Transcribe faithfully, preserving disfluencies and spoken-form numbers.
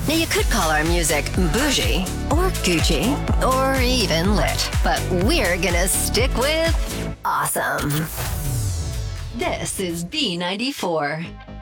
Now, you could call our music bougie, or Gucci, or even lit, but we're gonna stick with awesome. This is B ninety-four.